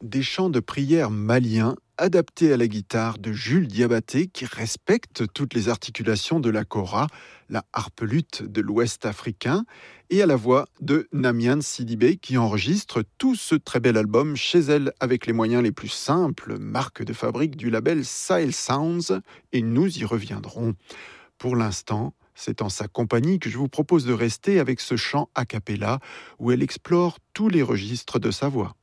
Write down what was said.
des chants de prière maliens adaptés à la guitare de Jules Diabaté qui respecte toutes les articulations de la kora, la harpe-luth de l'Ouest africain, et à la voix de Namian Sidibé qui enregistre tout ce très bel album chez elle avec les moyens les plus simples, marque de fabrique du label Sahel Sounds, et nous y reviendrons. Pour l'instant, c'est en sa compagnie que je vous propose de rester avec ce chant a cappella où elle explore tous les registres de sa voix.